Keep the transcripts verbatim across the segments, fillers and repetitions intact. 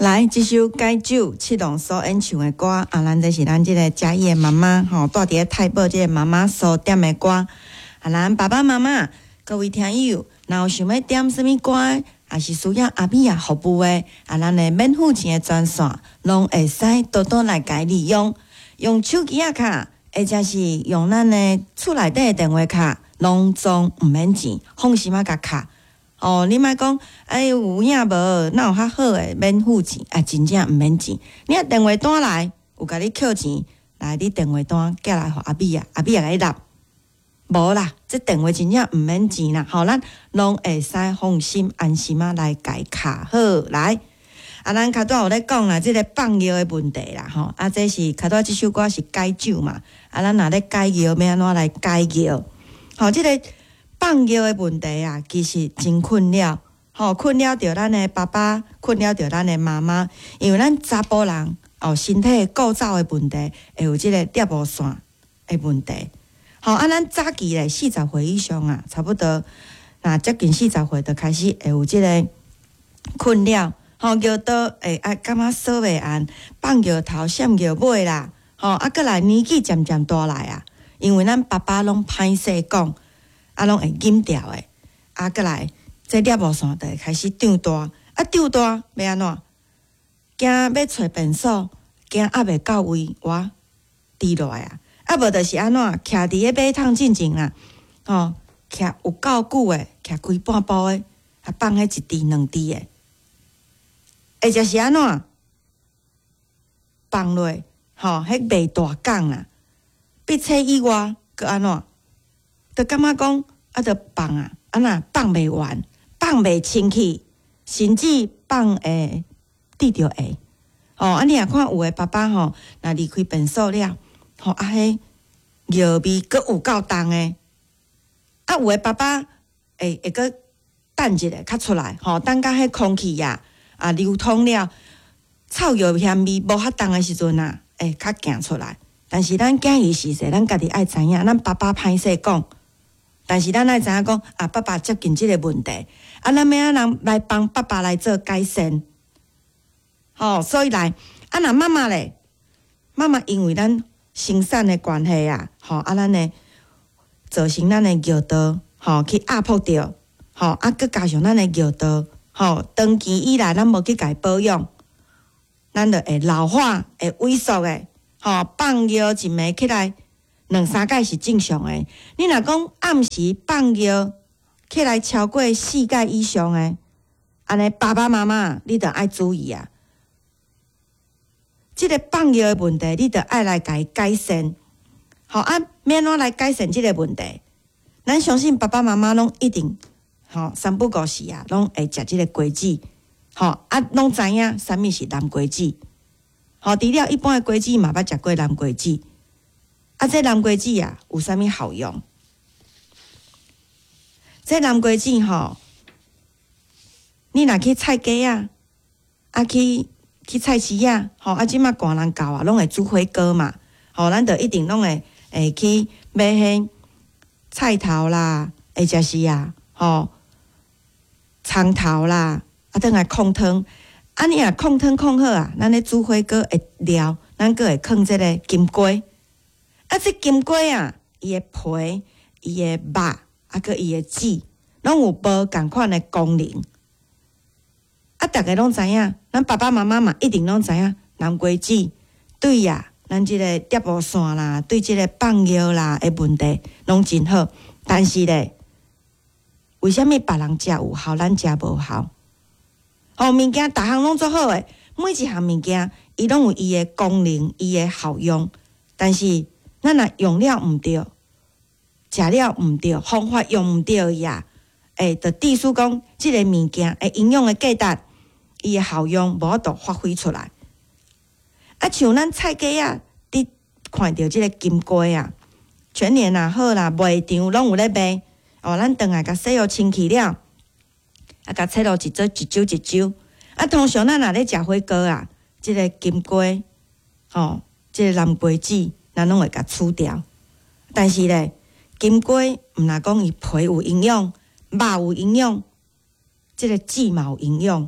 来，这首解酒七龙所演唱的歌，啊，咱这是咱这个嘉义的妈妈吼，住伫太保这个妈妈所点的歌。啊，咱爸爸妈妈各位听友，若有想要点什么歌，也是需要阿米啊服务的，啊，咱的免付钱的专线，拢会使多多来改利用，用手机啊卡，或者是用咱的厝内底的电话卡，拢总毋免钱，放心啊甲卡。哦，你莫讲，哎，有影无？哪有较好诶？免付钱，啊，真正毋免钱。你啊电话单来，有甲你扣钱，来你电话单寄来互阿米啊，阿米啊甲你纳。无啦，这电话真正毋免钱啦，吼，咱拢会使放心安心啊来改卡好来。啊，咱较早有咧讲啦，即、這个放药诶问题啦，吼，啊，这是较早即首歌是解酒嘛，啊，咱若咧解药，要安怎来解药？吼，即、這个。放药的问题啊，其实真困扰，吼困扰着咱的爸爸，困扰着咱的妈妈，因为咱查甫人哦身体构造的问题，会有即个尿布线的问题。吼啊，咱早期咧四十岁以上啊，差不多那接近四十岁就开始会有即个困扰，吼尿道会啊感觉锁袂安，放尿头、闪尿尾啦，吼啊，过来年纪渐渐大来啊，因为咱爸爸拢歹势讲。啊，拢会禁掉诶，啊，过来，这尿布线就会开始长大，啊，长大要安怎？惊要找便所，惊还袂到位，哇，滴落来啊！啊，无就是安怎？徛伫个马桶进前啦，吼，徛有够久诶，徛开半步诶，啊，放迄一滴两滴诶，或者是安怎？放落，吼，迄袂大讲啦，闭册以外，佮安怎？就感觉讲，啊，着放啊，啊若放袂完，放袂清气，甚至放会滴着下。吼、哦，啊，你若看有诶爸爸吼，若离开便所了，吼、哦，啊，迄尿味佫有够重诶。啊，有诶爸爸会会佫等一下较出来，吼、哦，等到迄空气呀啊流通了，臭药嫌味无遐重诶时阵啊，会较行出来。但是咱囝儿时势，咱家己爱知影，咱爸爸歹势讲。但是咱爱知影讲啊，爸爸接近即个问题，啊，咱要安人来帮爸爸来做改善，吼、哦，所以来啊，若妈妈咧，妈妈因为咱生产的关系啊，吼、哦，啊，咱的造成咱的尿道，吼、哦，去压迫着，吼、哦，啊，佮加上咱的尿道，吼、哦，长期以来咱无去家保养，咱就会老化，会萎缩的，吼、哦，放尿一暝起来。两三届是正常诶，你若讲暗时放尿起来超过四届以上诶，安尼爸爸妈妈你着爱注意啊。即、这个放尿诶问题，你着爱来甲伊改善。好啊，要安怎来改善即个问题？咱相信爸爸妈妈拢一定，吼三不五时啊，拢会食即个果子，吼啊，拢知影啥物是蓝果子。吼，除了一般诶果子嘛，捌食过蓝果子。啊，这蓝果子啊，有啥物好用？这蓝果子吼，你若去菜街啊，啊去去菜市啊，吼啊，即马寒人到啊，拢会煮火锅嘛，吼，咱着一定拢会会去买迄菜头啦，或者是啊，吼葱头啦，啊，等来控汤，啊，你若控汤控好啊，咱咧煮火锅会料，咱佫会放即个金瓜。啊，这金瓜啊，伊诶皮、伊诶肉，啊，佮伊诶籽，拢有无共款诶功能。啊，逐个拢知影，咱爸爸妈妈嘛一定拢知影，蓝果子对呀、啊，咱即个尿布线啦，对即个放尿啦诶问题拢真好。但是咧，为虾米别人食有效，咱食无效？吼、哦，物件逐项拢做好诶，每一项物件伊拢有伊诶功能、伊诶效用，但是。咱若用了毋对，食了毋对，方法用毋对伊啊，诶，就致使讲即个物件诶营养诶价值，伊诶效用无法度发挥出来。啊，像咱菜街啊，你看到即个金瓜啊，全年啊好啦，卖场拢有咧卖。哦，咱倒来甲洗好清气了，啊，甲切落一撮一揪一揪。啊，通常咱若咧食火锅啊，即个金瓜，吼，即个蓝瓜子。咱拢会甲除掉，但是咧，金瓜毋若讲伊皮有营养，肉有营养，即、这个籽嘛有营养，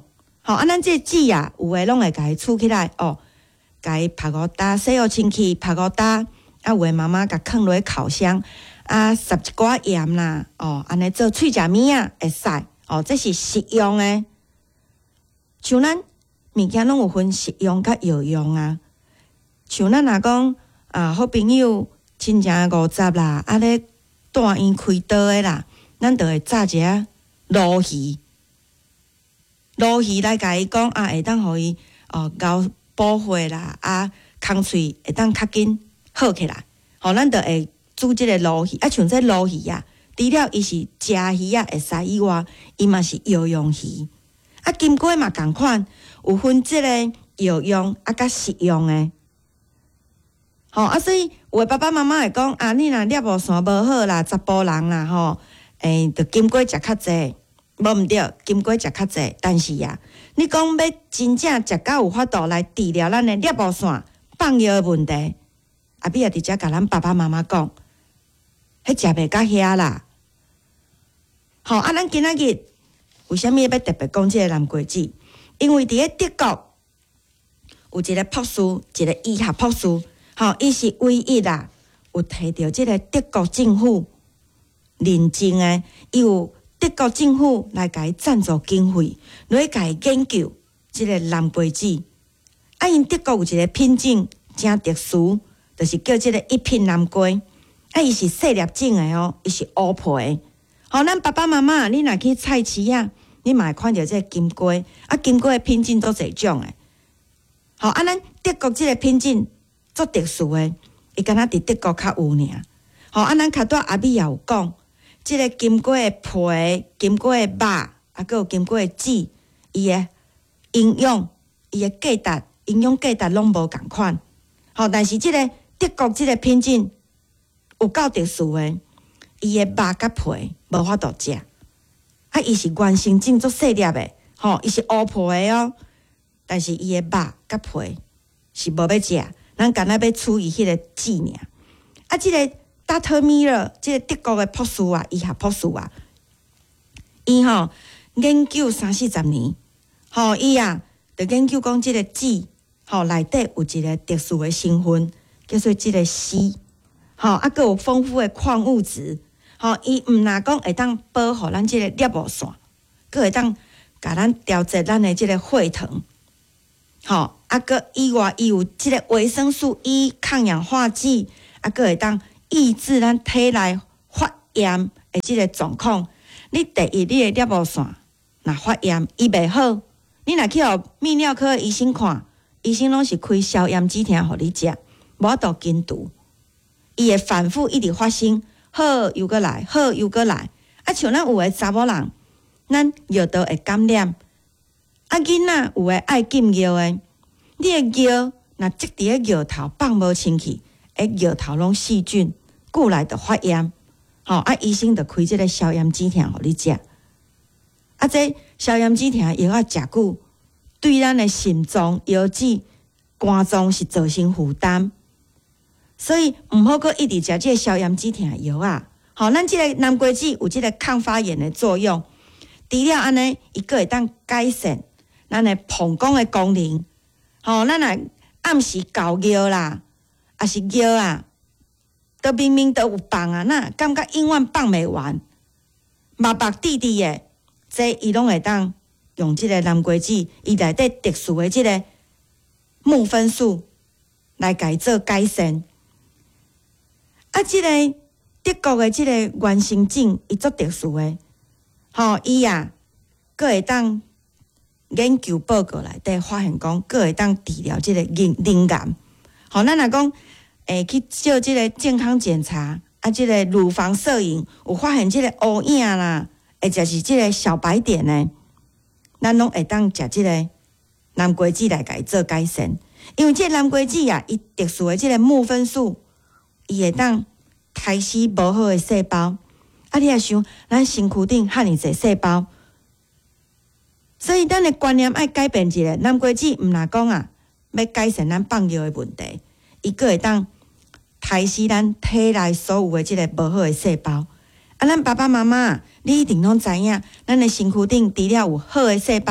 吼，啊，咱这籽啊，有诶拢会甲伊储起来哦，甲伊拍个打，洗好清气，拍个打，啊，有诶妈妈甲放落去烤箱，啊，撒一寡盐啦，哦，安尼做脆食面啊，会使，哦，这是实用诶。像咱物件拢有分实用甲药用啊，像咱若讲啊，好朋友亲情五十啦，啊咧带院开刀诶啦，咱就会炸一下鲈鱼。鲈鱼来甲伊讲啊，会当互伊哦咬补血啦，啊，空喙会当较紧好起来。吼、哦，咱就会煮即个鲈鱼，啊，像这鲈鱼啊，除了伊是食鱼啊会使以外，伊嘛是药用鱼。啊，金龟嘛共款，有分即个药用啊甲实用诶。吼、哦、啊，所以有诶爸爸妈妈会讲啊，你若尿无线无好啦，查甫人啦吼，诶、欸，着金龟食较济。无毋对，金龟食较济，但是呀、啊，你讲要真正食到有法度来治疗咱的尿布线放药的问题，阿比也直接甲咱爸爸妈妈讲，迄食袂到遐啦。好啊，咱今仔日为虾米要特别讲即个蓝桂子？因为伫咧德国有一个博士，一个医学博士，吼，伊是唯一啦，有摕到即个德国政府认证的，伊有。德国政府来甲伊赞助经费，来甲伊研究即个蓝杯子。啊，因德国有一个品种真特殊，就是叫即个一品蓝龟。啊，伊是细粒种的哦，伊是乌皮的。好，咱爸爸妈妈，你若去菜市啊，你嘛会看到即个金龟。啊，金龟的品种都侪种的。好，啊，咱德国即个品种足特殊的，伊敢若伫德国较有尔。好，啊，咱较多阿美也有讲。即个金龟的皮、金龟的肉，啊，佮有金龟的籽，伊的营养、伊的价值、营养价值拢无共款。吼，但是即个德国即个品种有够特殊的，伊的肉甲皮无法度食。啊，伊是原生种足细粒的，吼，伊是乌皮的哦。但是伊的肉甲皮是无要食，咱干那要处理迄个籽尔。啊，即个。达特米勒，即个德国的博士啊，医学博士啊，伊吼研究三四十年，吼伊啊，就研究讲即个籽，吼内底有一个特殊的成分，叫做即个硒，吼啊，佮有丰富的矿物质，吼伊毋若讲会当保护咱即个尿布线，佮会当甲咱调节咱的即个血糖，吼啊，佮以外伊有即个维生素 E、抗氧化剂，啊，佮会当。抑制咱体内发炎的即个状况。你第一，你的尿布线若发炎，伊袂好，你若去互泌尿科的医生看，医生拢是开消炎止疼互你食，无法度根除。伊会反复一直发生，好又搁来，好又搁来。啊，像咱有诶查某人，咱药道会感染，啊囡仔有诶爱禁药诶，你诶药若积伫咧药头放无清气。诶，药头拢细菌，久来就发炎，吼、哦、啊！医生就开即个消炎止疼互你食，啊，这消炎止疼药啊食久，对咱的心脏、腰子、肝脏是造成负担，所以毋好阁一直食即个消炎止疼药啊！吼、哦，咱即个南瓜子有即个抗发炎的作用，除了安尼，伊阁会当改善咱的膀胱的功能，吼、哦，咱若暗时搞药啦。啊是药啊，都明明都有放啊，那感觉永远放袂完，目目滴滴的，这伊拢会当用即个南瓜子，伊内底特殊的即个木酚素来改做改善。啊，即、这个德国的即个原生种，伊足特殊的，吼、哦，伊啊，佫会当研究报告内底发现讲，佫会当治疗即个灵灵癌。好，咱若讲，诶，去做即个健康检查，啊，即个乳房摄影有发现即个乌影啦，或者是即个小白点呢，咱拢会当食即个南瓜子来甲伊做改善。因为即个南瓜子啊，伊特殊的即个木酚素，伊会当杀死无好的细胞。啊，你也想，咱身躯顶遐尼侪细胞，所以咱的观念爱改变一下。南瓜子毋若讲啊，要改善咱放药的问题。伊个会当杀死咱体内所有的即个无好的细胞。啊，咱爸爸妈妈，你一定拢知影，咱的身躯顶除了有好的细胞，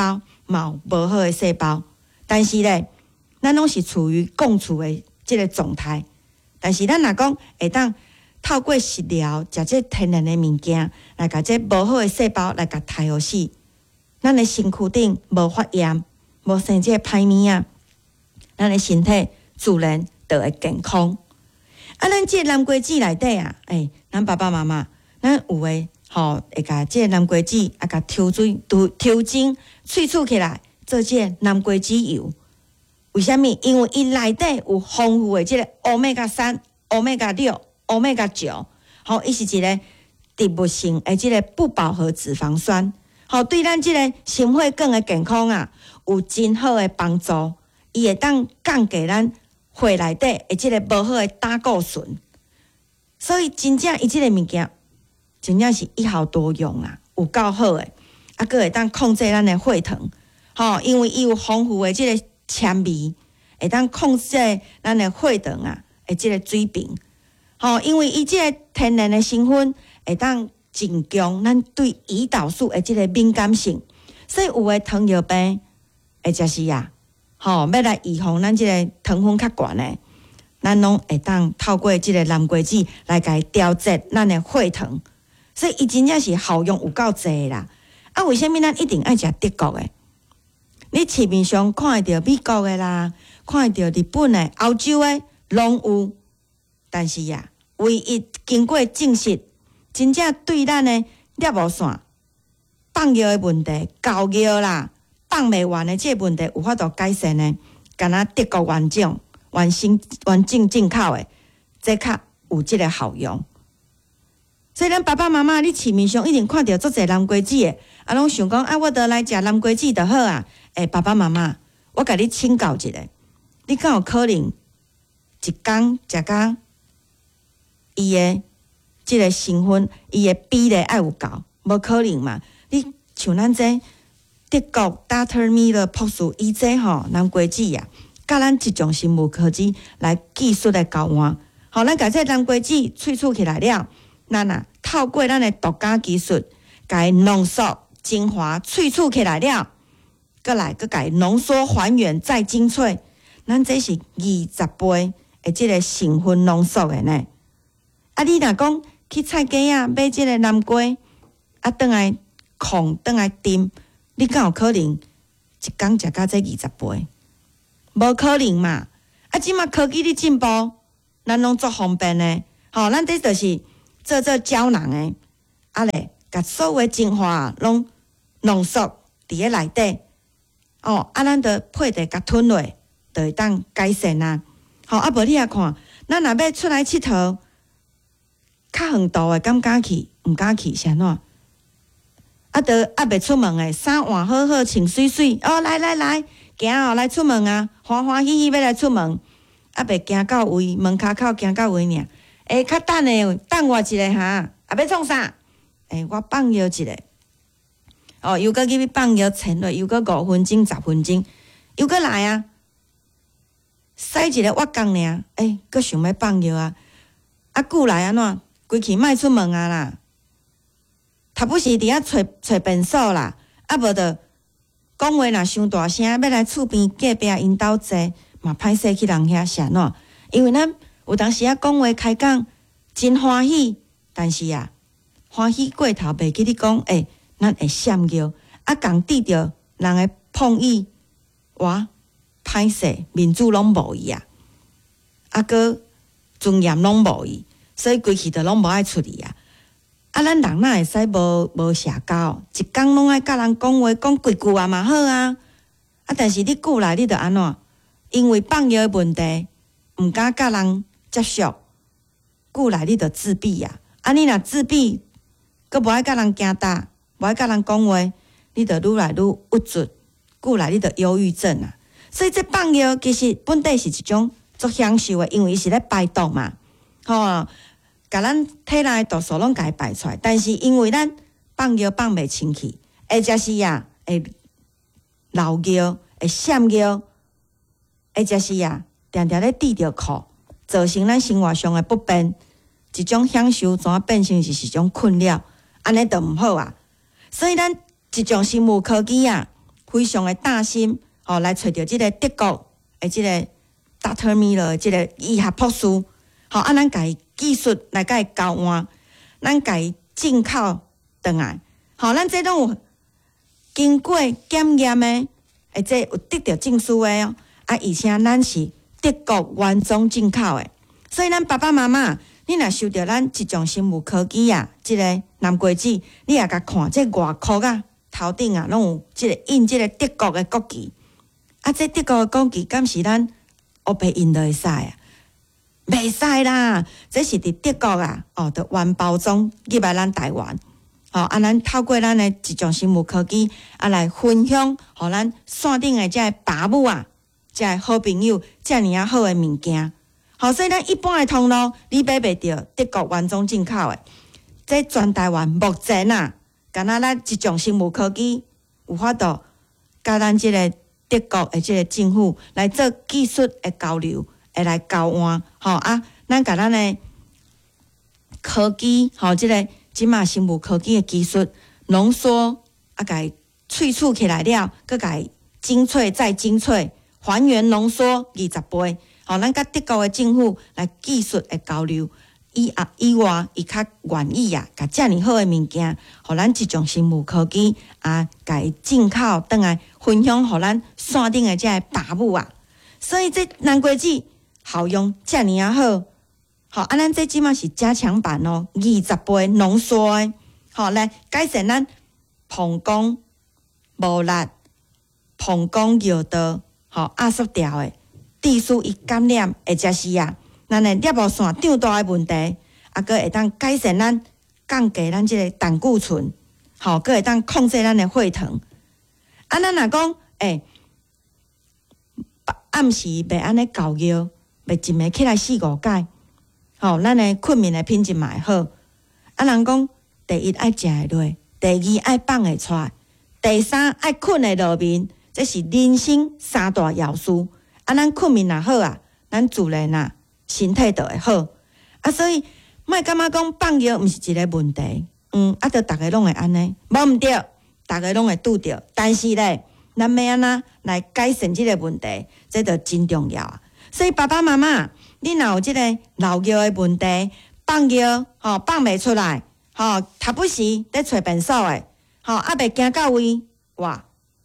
嘛有无好的细胞，但是咧，咱拢是处于共处的即个状态。但是咱若讲会当透过食疗，食这天然的物件，来甲这无好的细胞来甲杀互死，咱的身躯顶无发炎，无生这歹物啊，咱的身体自然就会健康。啊，咱这南瓜子内底啊，诶、欸，咱爸爸妈妈，咱有诶吼，会甲这南瓜子啊，甲抽水、抽精、萃取起来，做这南瓜子油。为虾米？因为伊内底有丰富的这个欧米伽三、欧米伽六、欧米伽九，吼，伊是一个植物性的这个不饱和脂肪酸，吼，对咱这个心血管的健康啊，有真好的帮助。伊会当降低咱血内底的这个无好的胆固醇，所以真正伊这个物件真正是一效多用啊，有够好的，啊，佫会当控制咱的血糖，吼，因为伊有丰富的这个纤维，会当控制咱的血糖啊，的这个水平，吼，因为伊这个天然的成分会当增强咱对胰岛素的这个敏感性，所以有的糖尿病会食是啊，吼，要来预防咱这个糖分较悬的，咱拢会当透过这个南瓜子来甲伊调节咱的血糖，所以伊真正是效用有够济啦。啊，为什么咱一定爱食德国的？你市面上看会到美国的啦，看会到日本的、欧洲的拢有，但是呀、啊，唯一经过证实，真正对咱的尿路线、放尿的问题、高尿啦、放袂完的这个问题有法度改善的，敢若德国原种、原生、原正进口的，这较有这个效用。所以咱爸爸妈妈，你市面上一定看到足侪南瓜子的，啊，拢想讲啊，我得来食南瓜子就好啊。诶、欸，爸爸妈妈，我甲你请教一下，你敢有可能一工食到伊的即个成分，伊的比例爱有够？无可能嘛？你像咱这德国 Doctor Miller 博士，伊这吼南瓜子啊，甲咱一种生物科技来技术的交换，吼，咱甲这南瓜子萃取起来了，咱啊透过咱的独家技术，甲伊浓缩、精华、萃取起来了。搁来，搁改浓缩还原再精粹，咱这是二十倍的这个成分浓缩的呢。啊，你若讲去菜街啊买这个南瓜，啊，倒来控，倒来炖，你敢有可能一工食到这二十倍？无可能嘛！啊，即马科技的进步，咱拢足方便的。吼，咱这就是做做胶囊的，啊咧，甲所有的精华拢浓缩伫咧内底。哦，啊，咱着配地甲吞落，就会当改善啊。好，啊，无你啊看，咱若要出来佚佗，较远途的敢敢去？毋敢去是安怎？啊，着啊袂出门的，衫换好好，穿水水。哦，来来来，行哦，来出门啊，欢欢喜喜要来出门。啊，袂行到位，门骹口行到位尔。诶、欸，较等的，等我一下哈。啊，要创啥？诶、欸，我放尿一下。哦，又搁去放尿沉落，又搁五分钟、十分钟，又搁来啊！洗一个浴缸尔，诶，搁想要放尿啊！啊，久来安怎？规气莫出门啊啦！头不是伫遐找找便所啦，啊无着讲话若伤大声，要来厝边隔壁因兜坐，嘛歹势去人遐是安怎？因为咱有当时啊讲话开讲真欢喜，但是啊欢喜过头，袂记你讲诶。咱会闪尿，啊，共遇着人的碰意，哇，歹势，面子拢无伊啊，啊，搁尊严拢无伊，所以规气着拢无爱出去啊。啊，咱人哪会使无无社交？一工拢爱甲人讲话，讲几句啊嘛好啊。啊，但是你久来你着安怎？因为放尿的问题，毋敢甲人接触，久来你着自闭啊。啊，你若自闭，搁无爱甲人行搭。无爱甲人讲话，你着愈来愈郁卒，久来你着忧郁症啊。所以这放尿其实本底是一种足享受的，因为伊是咧排毒嘛，吼、哦，甲咱体内毒素拢甲伊排出来。但是因为咱放尿放袂清气，或者是啊会漏尿、会闪尿，或者是啊常常咧滴着裤，造成咱生活上的不便，一种享受怎变成是一种困扰，安尼就毋好啊。所以咱一种生物科技啊， 非常的担心，吼、哦、来找着即个德国的即个 Doctor Miller 的即个医学博士，吼、哦、啊，咱家技术来甲伊交换，咱家进口转来，吼、哦、咱这拢有经过检验的，而且有得到证书的哦，啊，而且咱是德国原装进口的，所以咱爸爸妈妈，你若收到咱一种生物科技啊，即、这个南瓜子，你也甲看这外壳啊，头顶啊，拢有即个印即个德国的国旗，啊，这德国的国旗，敢是咱黑白印都会使啊？袂使啦，这是伫德国啊，哦，的原包装入来咱台湾，哦，啊，咱透过咱的一种生物科技啊来分享，互咱线顶的这爸母啊，这好朋友，遮尔啊好的物件。好，所以咱一般的通路，你买袂到德国原装进口的，这全台湾目前啊，敢若咱一种生物科技有法度，甲咱即个德国的即个政府来做技术的交流，会来交换，吼啊，咱甲咱的科技，吼即个即马生物科技的技术浓缩啊，甲伊萃取起来了，佮甲伊精粹再精粹，还原浓缩二十倍。吼，咱甲德国的政府来技术的交流，以啊以外，伊较愿意啊，甲遮尔好的物件，互咱即种生物科技啊，甲伊进口倒来分享，互咱线顶的遮个爸母啊。所以这南瓜子效用遮尔啊好，吼啊，咱这即马是加强版哦，二十倍浓缩的，吼来改善咱膀胱无力、膀胱尿道吼压缩掉的。地属伊感染，或者是啊，咱的尿路线长大的问题，啊，佮会当改善咱降低咱即个胆固醇，吼，佮会当控制咱的血糖。啊，咱若讲，诶、欸，暗时袂安尼熬药，袂一暝起来四五摆，吼，咱的困眠的品质嘛会好。啊，人讲，第一爱食会落，第二爱放会出来，第三爱困会落眠，这是人生三大要素。啊，咱困眠若好啊，咱自然啊，身体就会好。啊，所以莫感觉讲放药毋是一个问题，嗯，啊，着逐个拢会安尼，无毋对，逐个拢会拄着。但是咧，咱要安怎来改善即个问题，这着真重要啊。所以爸爸妈妈，你若有即个漏药的问题，放药吼放袂出来，吼读不时咧找便所的，吼啊袂行到位，哇！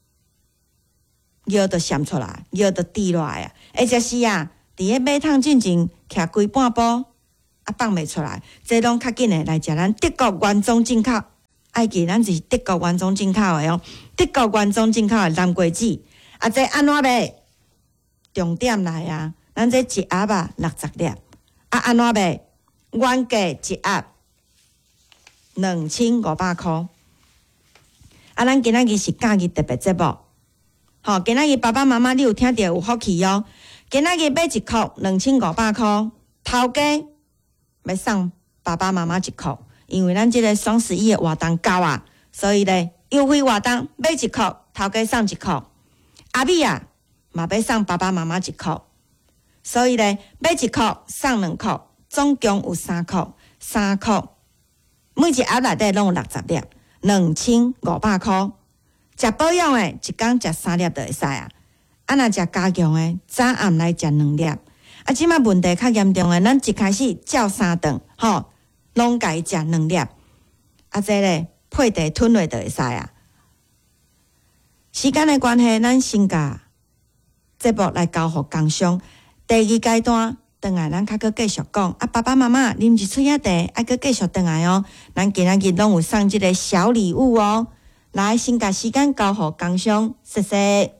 药就闪出来，药就滴落来啊！或者是啊，伫咧马桶进前徛规半步，啊放袂出来，这拢较紧诶来食咱德国原装进口，爱记咱是德国原装进口诶哦，德国原装进口诶南瓜子，啊这安怎买？重点来啊！咱这一盒啊六十粒，啊安怎买？原价一盒两千五百箍，啊咱今仔日是假日特别节目。好，今仔日爸爸妈妈你有听到有福气哦！今仔日买一箍两千五百箍，头家要送爸爸妈妈一箍，因为咱即个双十一的活动到啊，所以咧优惠活动买一箍，头家送一箍。阿米啊，嘛要送爸爸妈妈一箍，所以咧买一箍送两箍，总共有三箍，三箍每一盒内底拢有六十粒，两千五百箍。食保养的，一工食三粒就会使啊。啊，若食加强的，早暗来食两粒。啊，即马问题较严重的，咱一开始照三顿，吼，拢家食两粒。啊，这咧配地吞落就会使啊。时间的关系，咱先甲节目来交互工商。第二阶段，转来咱较搁继续讲。啊，爸爸妈妈啉一喙仔茶，爱搁继续转来哦。咱今仔日拢有送即个小礼物哦。来，先甲时间交互工商，谢谢。